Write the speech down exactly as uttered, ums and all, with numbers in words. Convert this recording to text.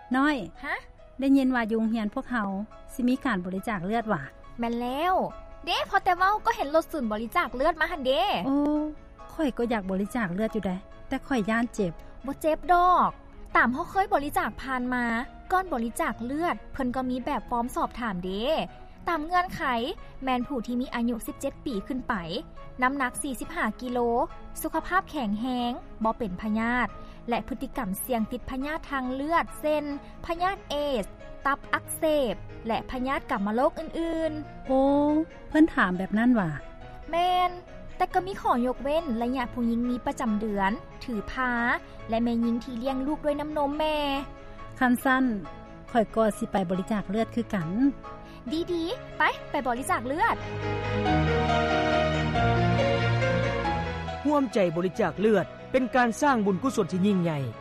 น้อยฮะได้ยินว่ายุงเฮียนพวกเฮาสิมีการบริจาคเลือดว่ะแม่นแล้วเด้พอแต่เว้าก็เห็นรถศูนย์บริจาคเลือดมาหั่นเด้โอ้ข่อยก็อยากบริจาคเลือดอยู่ได้แต่ข่อยย่านเจ็บบ่เจ็บดอกตามเฮาเคยบริจาคผ่านมาก่อนบริจาคเลือดเพิ่นก็มีแบบฟอร์มสอบถามเด้ตามเงื่อนไขแม่นผู้ที่มีอายุสิบเจ็ดปีขึ้นไปน้ำหนักสี่สิบห้ากิโลสุขภาพแข็งแรงบ่เป็นพยาธิและพฤติกรรมเสี่ยงติดพยาธิทางเลือดเช่นพยาธิเอดส์ตับอักเสบและพยาธิกัมมันโรคอื่นๆโอ้เพิ่นถามแบบนั้นว่ะแม่นแต่ก็มีข้อยกเว้นระยะผู้หญิงมีประจำเดือนถือผ้าและแม่หญิงที่เลี้ยงลูกด้วยน้ำนมแม่คันสั้นข่อยก็สิไปบริจาคเลือดคือกันดีๆไปไปบริจาคเลือดร่วมใจบริจาคเลือดเป็นการสร้างบุญกุศลที่ยิ่งใหญ่